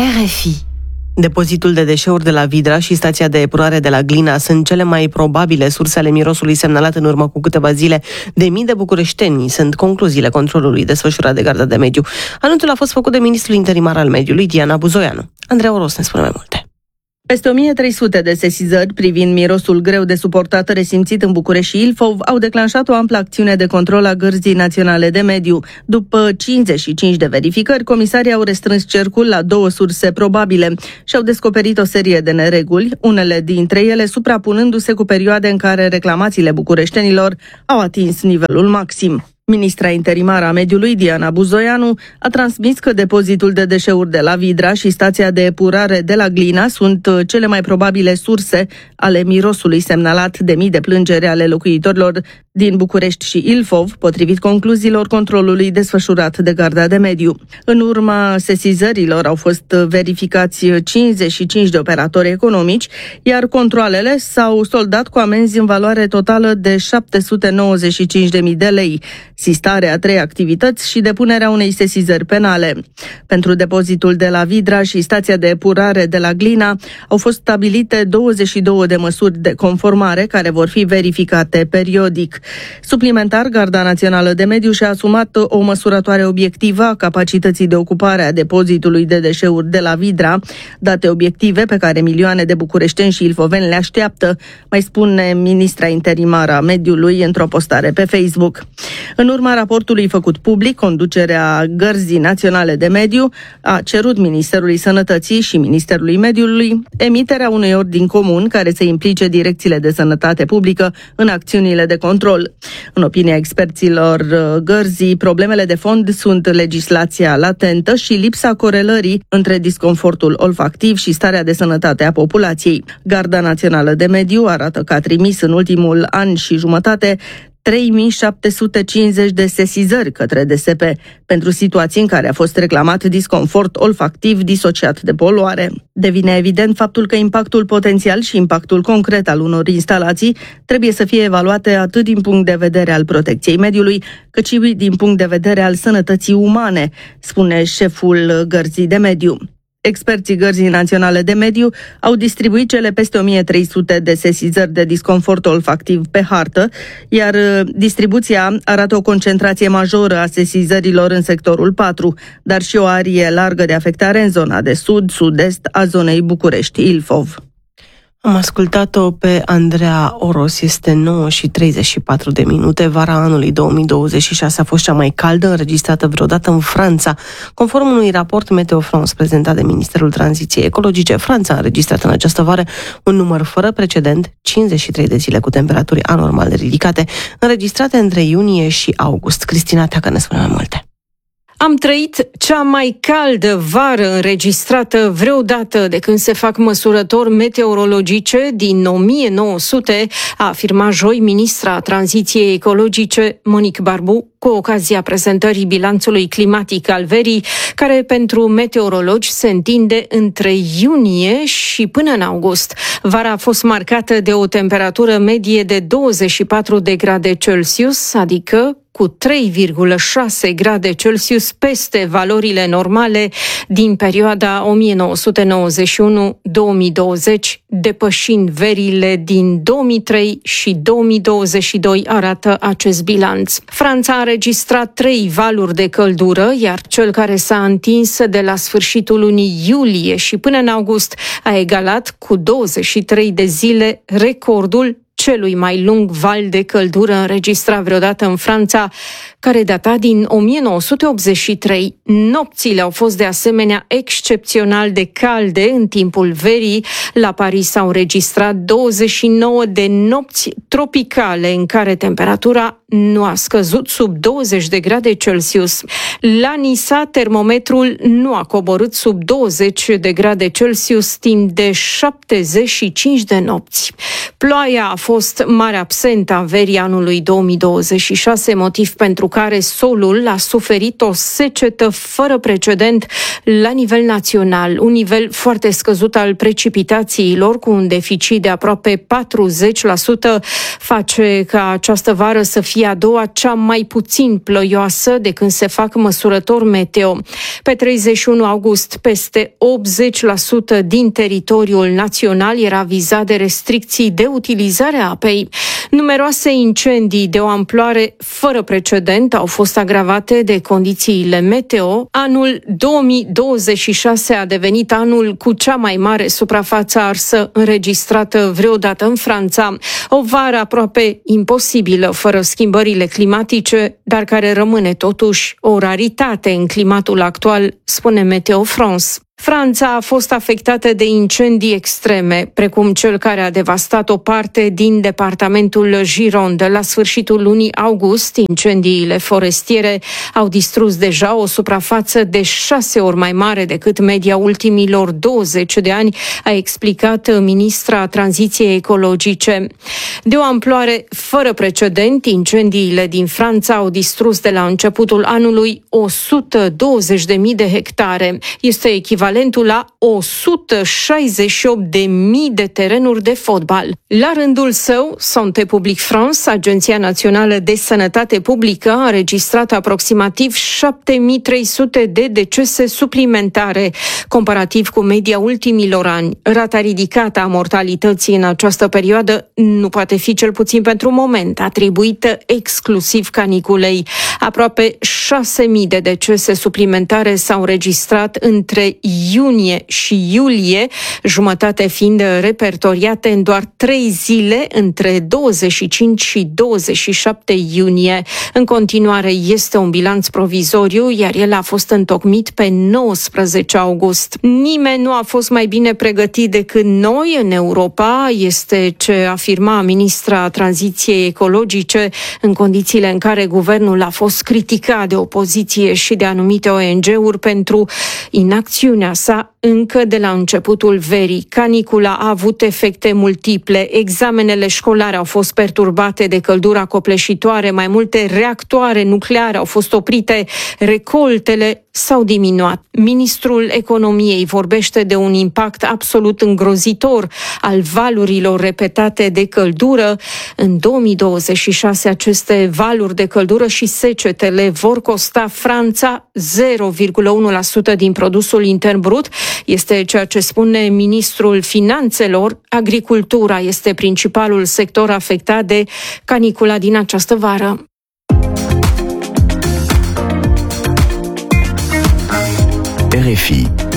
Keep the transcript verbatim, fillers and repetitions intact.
R F I. Depozitul de deșeuri de la Vidra și stația de epurare de la Glina sunt cele mai probabile surse ale mirosului semnalat în urmă cu câteva zile de mii de bucureșteni. Sunt concluziile controlului desfășurat de Garda de Mediu. Anunțul a fost făcut de ministrul interimar al mediului, Diana Buzoianu. Andreea Oros ne spune mai multe. Peste o mie trei sute de sesizări privind mirosul greu de suportat resimțit în București și Ilfov au declanșat o amplă acțiune de control a Gărzii Naționale de Mediu. După cincizeci și cinci de verificări, comisarii au restrâns cercul la două surse probabile și au descoperit o serie de nereguli, unele dintre ele suprapunându-se cu perioade în care reclamațiile bucureștenilor au atins nivelul maxim. Ministra interimară a mediului, Diana Buzoianu, a transmis că depozitul de deșeuri de la Vidra și stația de epurare de la Glina sunt cele mai probabile surse ale mirosului semnalat de mii de plângeri ale locuitorilor din București și Ilfov, potrivit concluziilor controlului desfășurat de Garda de Mediu. În urma sesizărilor au fost verificați cincizeci și cinci de operatori economici, iar controalele s-au soldat cu amenzi în valoare totală de șapte sute nouăzeci și cinci de mii de lei, sistarea a trei activități și depunerea unei sesizări penale. Pentru depozitul de la Vidra și stația de epurare de la Glina au fost stabilite douăzeci și două de măsuri de conformare care vor fi verificate periodic. Suplimentar, Garda Națională de Mediu și-a asumat o măsurătoare obiectivă a capacității de ocupare a depozitului de deșeuri de la Vidra, date obiective pe care milioane de bucureșteni și ilfoveni le așteaptă, mai spune ministra interimară a mediului într-o postare pe Facebook. În urma raportului făcut public, conducerea Gărzii Naționale de Mediu a cerut Ministerului Sănătății și Ministerului Mediului emiterea unui ordin comun care să implice direcțiile de sănătate publică în acțiunile de control. În opinia experților Gărzii, problemele de fond sunt legislația latentă și lipsa corelării între disconfortul olfactiv și starea de sănătate a populației. Garda Națională de Mediu arată că a trimis în ultimul an și jumătate trei mii șapte sute cincizeci de sesizări către D S P pentru situații în care a fost reclamat disconfort olfactiv disociat de poluare. Devine evident faptul că impactul potențial și impactul concret al unor instalații trebuie să fie evaluate atât din punct de vedere al protecției mediului, cât și din punct de vedere al sănătății umane, spune șeful Gărzii de Mediu. Experții Gărzii Naționale de Mediu au distribuit cele peste o mie trei sute de sesizări de disconfort olfactiv pe hartă, iar distribuția arată o concentrație majoră a sesizărilor în sectorul patru, dar și o arie largă de afectare în zona de sud-sud-est a zonei București-Ilfov. Am ascultat-o pe Andreea Oros, este nouă și treizeci și patru de minute. Vara anului două mii douăzeci și șase a fost cea mai caldă înregistrată vreodată în Franța. Conform unui raport Meteo France prezentat de Ministerul Tranziției Ecologice, Franța a înregistrat în această vară un număr fără precedent, cincizeci și trei de zile cu temperaturi anormal de ridicate, înregistrate între iunie și august. Cristina Teacă ne spune mai multe. Am trăit cea mai caldă vară înregistrată vreodată de când se fac măsurători meteorologice din o mie nouă sute, a afirmat joi ministra Tranziției Ecologice Monique Barbu cu ocazia prezentării bilanțului climatic al verii, care pentru meteorologi se întinde între iunie și până în august. Vara a fost marcată de o temperatură medie de douăzeci și patru de grade Celsius, adică cu trei virgulă șase grade Celsius peste valorile normale din perioada o mie nouă sute nouăzeci și unu - două mii douăzeci, depășind verile din două mii trei și două mii douăzeci și doi, arată acest bilanț. Franța a înregistrat trei valuri de căldură, iar cel care s-a întins de la sfârșitul lunii iulie și până în august a egalat cu douăzeci și trei de zile recordul celui mai lung val de căldură înregistrat vreodată în Franța, care data din o mie nouă sute optzeci și trei. Nopțile au fost de asemenea excepțional de calde în timpul verii. La Paris s-au înregistrat douăzeci și nouă de nopți tropicale în care temperatura nu a scăzut sub douăzeci de grade Celsius. La Nisa, termometrul nu a coborât sub douăzeci de grade Celsius timp de șaptezeci și cinci de nopți. Ploaia a fost mare absentă a verii anului două mii douăzeci și șase, motiv pentru care solul a suferit o secetă fără precedent La nivel național, un nivel foarte scăzut al precipitațiilor, cu un deficit de aproape patruzeci la sută, face ca această vară să fie a doua cea mai puțin ploioasă de când se fac măsurători meteo. Pe treizeci și unu august, peste optzeci la sută din teritoriul național era vizat de restricții de utilizare a apei. Numeroase incendii de o amploare fără precedent au fost agravate de condițiile meteo. Anul două mii douăzeci și șase a devenit anul cu cea mai mare suprafață arsă înregistrată vreodată în Franța. O vară aproape imposibilă fără schimbările climatice, dar care rămâne totuși o raritate în climatul actual, spune Meteo France. Franța a fost afectată de incendii extreme, precum cel care a devastat o parte din departamentul Gironde. La sfârșitul lunii august, incendiile forestiere au distrus deja o suprafață de șase ori mai mare decât media ultimilor douăzeci de ani, a explicat ministra tranziției ecologice. De o amploare fără precedent, incendiile din Franța au distrus de la începutul anului o sută douăzeci de mii de hectare. Este echivalent la o sută șaizeci și opt de mii de terenuri de fotbal. La rândul său, Santé Publique France, Agenția Națională de Sănătate Publică, a înregistrat aproximativ șapte mii trei sute de decese suplimentare, comparativ cu media ultimilor ani. Rata ridicată a mortalității în această perioadă nu poate fi, cel puțin pentru moment, atribuită exclusiv caniculei. Aproape șase mii de decese suplimentare s-au înregistrat între iunie și iulie, jumătate fiind repertoriate în doar trei zile între douăzeci și cinci și douăzeci și șapte iunie. În continuare este un bilanț provizoriu, iar el a fost întocmit pe nouăsprezece august. Nimeni nu a fost mai bine pregătit decât noi în Europa, este ce afirma ministra tranziției ecologice în condițiile în care guvernul a fost criticat de opoziție și de anumite O N G-uri pentru inacțiunea sa încă de la începutul verii. Canicula a avut efecte multiple. Examenele școlare au fost perturbate de căldura copleșitoare, mai multe reactoare nucleare au fost oprite, recoltele s-au diminuat. Ministrul Economiei vorbește de un impact absolut îngrozitor al valurilor repetate de căldură. În două mii douăzeci și șase aceste valuri de căldură și secetele vor costa Franța zero virgulă unu la sută din produsul intern brut. Este ceea ce spune ministrul Finanțelor. Agricultura este principalul sector afectat de canicula din această vară. R F I